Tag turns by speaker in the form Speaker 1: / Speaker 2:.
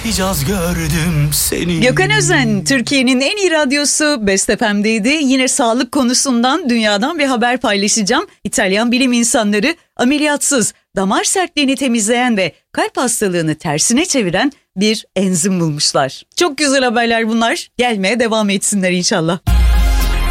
Speaker 1: Hicaz gördüm seni.
Speaker 2: Gökhan Özen, Türkiye'nin en iyi radyosu Best FM'deydi. Yine sağlık konusundan, dünyadan bir haber paylaşacağım. İtalyan bilim insanları ameliyatsız damar sertliğini temizleyen ve kalp hastalığını tersine çeviren bir enzim bulmuşlar. Çok güzel haberler bunlar. Gelmeye devam etsinler inşallah.